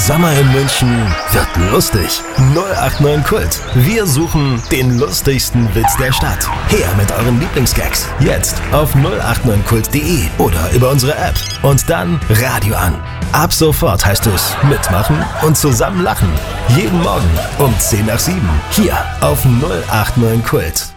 Sommer in München wird lustig. 089 Kult. Wir suchen den lustigsten Witz der Stadt. Her mit euren Lieblingsgags. Jetzt auf 089kult.de oder über unsere App. Und dann Radio an. Ab sofort heißt es mitmachen und zusammen lachen. Jeden Morgen um 10 nach 7. Hier auf 089 Kult.